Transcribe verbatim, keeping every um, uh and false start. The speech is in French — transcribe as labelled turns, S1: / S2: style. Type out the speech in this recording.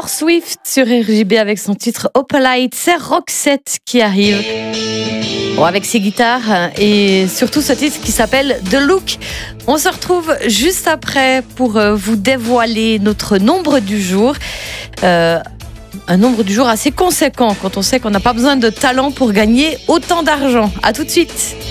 S1: Taylor Swift sur R J B avec son titre Opalite. C'est Roxette qui arrive. Bon, avec ses guitares et surtout ce titre qui s'appelle The Look. On se retrouve juste après pour vous dévoiler notre nombre du jour. Euh, un nombre du jour assez conséquent quand on sait qu'on n'a pas besoin de talent pour gagner autant d'argent. À tout de suite.